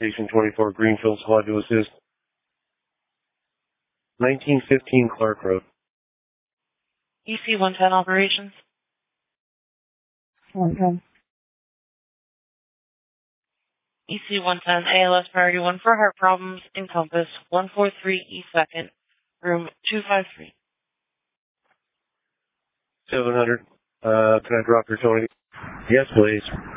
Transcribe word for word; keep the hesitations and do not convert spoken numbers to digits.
Station twenty-four, Greenfield Squad to assist. nineteen fifteen Clark Road. E C one ten operations. one ten. E C one ten, A L S priority one for heart problems, Encompass, one four three E second, room two five three. seven hundred, uh, can I drop your Tony? Yes, please.